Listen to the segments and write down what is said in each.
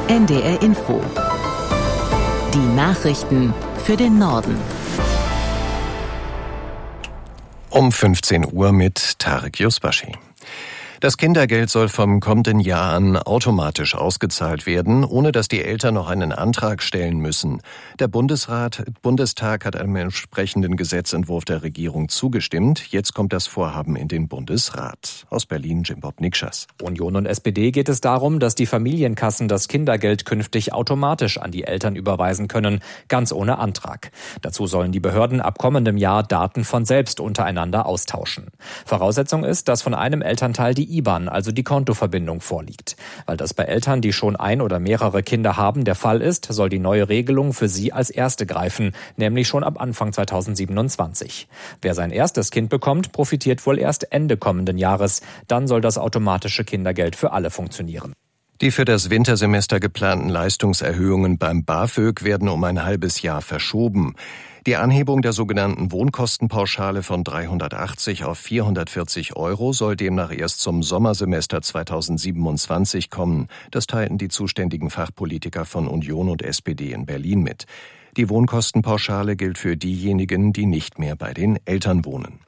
NDR Info. Die Nachrichten für den Norden. Um 15 Uhr mit Tarek Yusbashi. Das Kindergeld soll vom kommenden Jahr an automatisch ausgezahlt werden, ohne dass die Eltern noch einen Antrag stellen müssen. Der Bundestag hat einem entsprechenden Gesetzentwurf der Regierung zugestimmt. Jetzt kommt das Vorhaben in den Bundesrat. Aus Berlin Jim-Bob Nikschas. Union und SPD geht es darum, dass die Familienkassen das Kindergeld künftig automatisch an die Eltern überweisen können, ganz ohne Antrag. Dazu sollen die Behörden ab kommendem Jahr Daten von selbst untereinander austauschen. Voraussetzung ist, dass von einem Elternteil die IBAN, also die Kontoverbindung, vorliegt. Weil das bei Eltern, die schon ein oder mehrere Kinder haben, der Fall ist, soll die neue Regelung für sie als erste greifen, nämlich schon ab Anfang 2027. Wer sein erstes Kind bekommt, profitiert wohl erst Ende kommenden Jahres. Dann soll das automatische Kindergeld für alle funktionieren. Die für das Wintersemester geplanten Leistungserhöhungen beim BAföG werden um ein halbes Jahr verschoben. Die Anhebung der sogenannten Wohnkostenpauschale von 380 auf 440 € soll demnach erst zum Sommersemester 2027 kommen. Das teilten die zuständigen Fachpolitiker von Union und SPD in Berlin mit. Die Wohnkostenpauschale gilt für diejenigen, die nicht mehr bei den Eltern wohnen.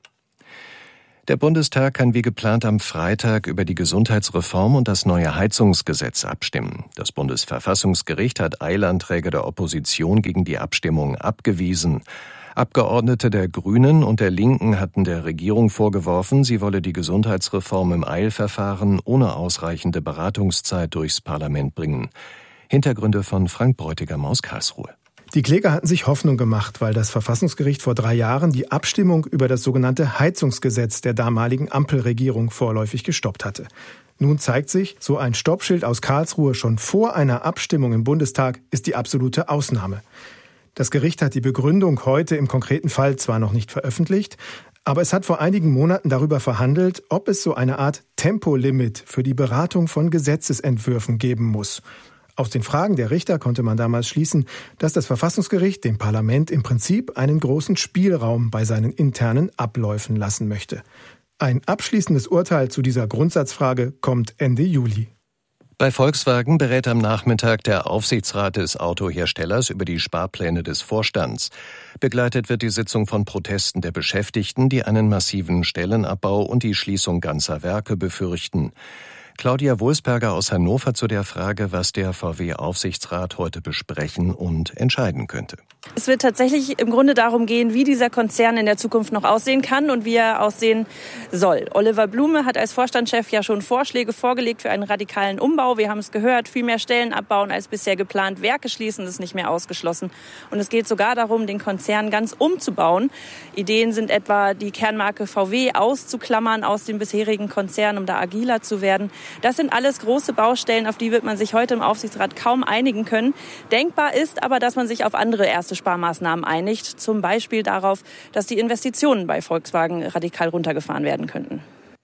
Der Bundestag kann wie geplant am Freitag über die Gesundheitsreform und das neue Heizungsgesetz abstimmen. Das Bundesverfassungsgericht hat Eilanträge der Opposition gegen die Abstimmung abgewiesen. Abgeordnete der Grünen und der Linken hatten der Regierung vorgeworfen, sie wolle die Gesundheitsreform im Eilverfahren ohne ausreichende Beratungszeit durchs Parlament bringen. Hintergründe von Frank Bräutigam aus Karlsruhe. Die Kläger hatten sich Hoffnung gemacht, weil das Verfassungsgericht vor 3 Jahren die Abstimmung über das sogenannte Heizungsgesetz der damaligen Ampelregierung vorläufig gestoppt hatte. Nun zeigt sich, so ein Stoppschild aus Karlsruhe schon vor einer Abstimmung im Bundestag ist die absolute Ausnahme. Das Gericht hat die Begründung heute im konkreten Fall zwar noch nicht veröffentlicht, aber es hat vor einigen Monaten darüber verhandelt, ob es so eine Art Tempolimit für die Beratung von Gesetzesentwürfen geben muss. Aus den Fragen der Richter konnte man damals schließen, dass das Verfassungsgericht dem Parlament im Prinzip einen großen Spielraum bei seinen internen Abläufen lassen möchte. Ein abschließendes Urteil zu dieser Grundsatzfrage kommt Ende Juli. Bei Volkswagen berät am Nachmittag der Aufsichtsrat des Autoherstellers über die Sparpläne des Vorstands. Begleitet wird die Sitzung von Protesten der Beschäftigten, die einen massiven Stellenabbau und die Schließung ganzer Werke befürchten. Claudia Wulsberger aus Hannover zu der Frage, was der VW-Aufsichtsrat heute besprechen und entscheiden könnte. Es wird tatsächlich im Grunde darum gehen, wie dieser Konzern in der Zukunft noch aussehen kann und wie er aussehen soll. Oliver Blume hat als Vorstandschef ja schon Vorschläge vorgelegt für einen radikalen Umbau. Wir haben es gehört, viel mehr Stellen abbauen als bisher geplant. Werke schließen ist nicht mehr ausgeschlossen. Und es geht sogar darum, den Konzern ganz umzubauen. Ideen sind etwa, die Kernmarke VW auszuklammern aus dem bisherigen Konzern, um da agiler zu werden. Das sind alles große Baustellen, auf die wird man sich heute im Aufsichtsrat kaum einigen können. Denkbar ist aber, dass man sich auf andere erste Sparmaßnahmen einigt. Zum Beispiel darauf, dass die Investitionen bei Volkswagen radikal runtergefahren werden könnten.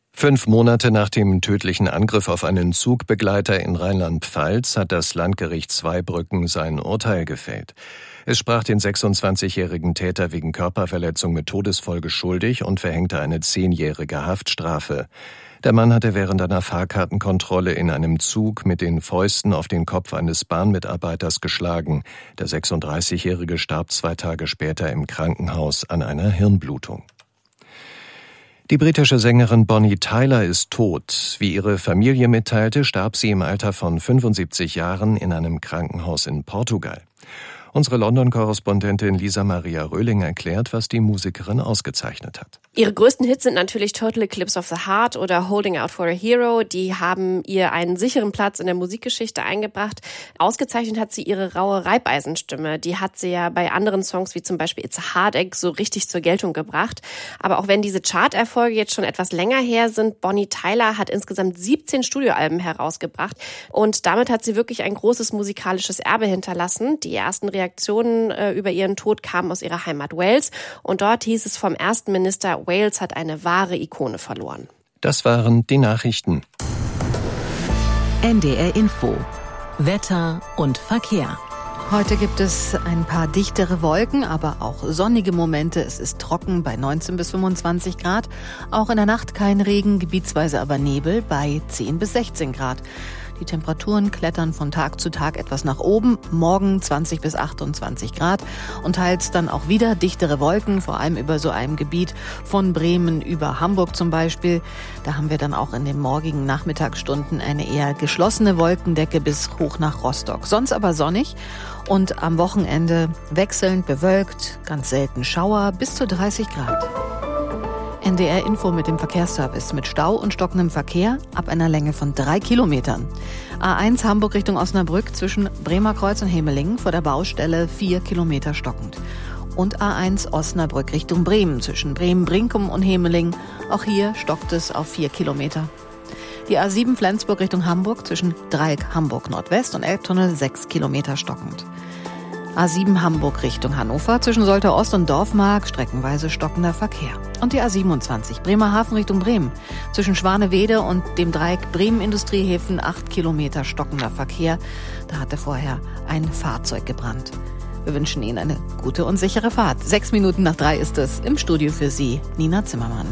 5 Monate nach dem tödlichen Angriff auf einen Zugbegleiter in Rheinland-Pfalz hat das Landgericht Zweibrücken sein Urteil gefällt. Es sprach den 26-jährigen Täter wegen Körperverletzung mit Todesfolge schuldig und verhängte eine 10-jährige Haftstrafe. Der Mann hatte während einer Fahrkartenkontrolle in einem Zug mit den Fäusten auf den Kopf eines Bahnmitarbeiters geschlagen. Der 36-jährige starb 2 Tage später im Krankenhaus an einer Hirnblutung. Die britische Sängerin Bonnie Tyler ist tot. Wie ihre Familie mitteilte, starb sie im Alter von 75 Jahren in einem Krankenhaus in Portugal. Unsere London-Korrespondentin Lisa Maria Röhling erklärt, was die Musikerin ausgezeichnet hat. Ihre größten Hits sind natürlich Total Eclipse of the Heart oder Holding Out for a Hero. Die haben ihr einen sicheren Platz in der Musikgeschichte eingebracht. Ausgezeichnet hat sie ihre raue Reibeisenstimme. Die hat sie ja bei anderen Songs wie zum Beispiel It's a Heartache so richtig zur Geltung gebracht. Aber auch wenn diese Charterfolge jetzt schon etwas länger her sind, Bonnie Tyler hat insgesamt 17 Studioalben herausgebracht. Und damit hat sie wirklich ein großes musikalisches Erbe hinterlassen. Die ersten Reaktionen über ihren Tod kamen aus ihrer Heimat Wales. Und dort hieß es vom ersten Minister, Wales hat eine wahre Ikone verloren. Das waren die Nachrichten. NDR Info. Wetter und Verkehr. Heute gibt es ein paar dichtere Wolken, aber auch sonnige Momente. Es ist trocken bei 19 bis 25 Grad. Auch in der Nacht kein Regen, gebietsweise aber Nebel bei 10 bis 16 Grad. Die Temperaturen klettern von Tag zu Tag etwas nach oben. Morgen 20 bis 28 Grad und teils dann auch wieder dichtere Wolken, vor allem über so einem Gebiet von Bremen über Hamburg zum Beispiel. Da haben wir dann auch in den morgigen Nachmittagsstunden eine eher geschlossene Wolkendecke bis hoch nach Rostock. Sonst aber sonnig und am Wochenende wechselnd bewölkt, ganz selten Schauer bis zu 30 Grad. NDR Info mit dem Verkehrsservice mit Stau und stockendem Verkehr ab einer Länge von 3 Kilometern. A1 Hamburg Richtung Osnabrück zwischen Bremerkreuz und Hemelingen vor der Baustelle 4 Kilometer stockend. Und A1 Osnabrück Richtung Bremen zwischen Bremen-Brinkum und Hemelingen. Auch hier stockt es auf 4 Kilometer. Die A7 Flensburg Richtung Hamburg zwischen Dreieck Hamburg Nordwest und Elbtunnel 6 Kilometer stockend. A7 Hamburg Richtung Hannover zwischen Soltau Ost und Dorfmark streckenweise stockender Verkehr. Und die A27 Bremerhaven Richtung Bremen zwischen Schwanewede und dem Dreieck Bremen Industriehäfen 8 Kilometer stockender Verkehr. Da hatte vorher ein Fahrzeug gebrannt. Wir wünschen Ihnen eine gute und sichere Fahrt. 6 Minuten nach 3 ist es. Im Studio für Sie Nina Zimmermann.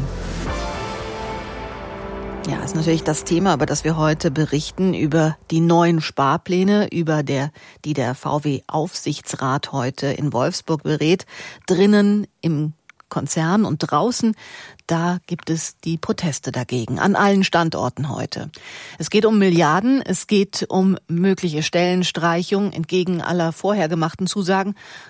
Ja, ist natürlich das Thema, über das wir heute berichten, über die neuen Sparpläne, die der VW-Aufsichtsrat heute in Wolfsburg berät. Drinnen im Konzern und draußen, da gibt es die Proteste dagegen, an allen Standorten heute. Es geht um Milliarden, es geht um mögliche Stellenstreichung entgegen aller vorher gemachten Zusagen.